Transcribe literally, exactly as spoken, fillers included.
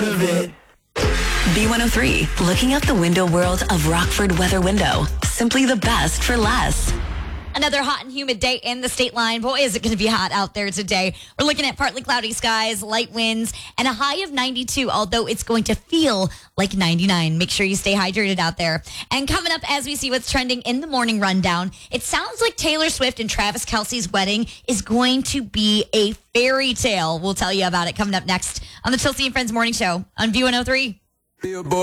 of it. B one oh three, looking out the window world of Rockford Weather Window. Simply the best for less. Another hot and humid day in the state line. Boy, is it going to be hot out there today. We're looking at partly cloudy skies, light winds, and a high of ninety-two, although it's going to feel like ninety-nine. Make sure you stay hydrated out there. And coming up, as we see what's trending in the morning rundown, it sounds like Taylor Swift and Travis Kelce's wedding is going to be a fairy tale. We'll tell you about it coming up next on the Chelsea and Friends Morning Show on B one oh three. Billboard.